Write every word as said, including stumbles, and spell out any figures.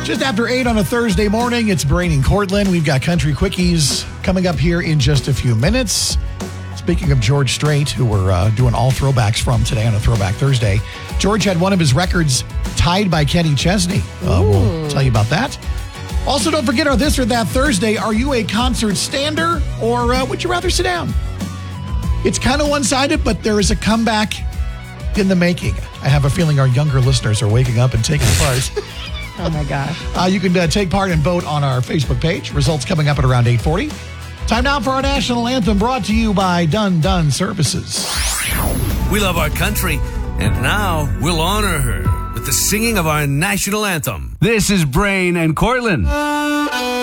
Just after eight on a Thursday morning, it's Brain and Cortland. We've got Country Quickies coming up here in just a few minutes. Speaking of George Strait, who we're uh, doing all throwbacks from today on a Throwback Thursday, George had one of his records tied by Kenny Chesney. Uh, we'll tell you about that. Also, don't forget our This or That Thursday. Are you a concert stander or uh, would you rather sit down? It's kind of one-sided, but there is a comeback in the making. I have a feeling our younger listeners are waking up and taking part. Oh, my gosh. Uh, you can uh, take part and vote on our Facebook page. Results coming up at around eight forty. Time now for our national anthem, brought to you by Dun Dun Services. We love our country, and now we'll honor her with the singing of our national anthem. This is Brain and Cortland.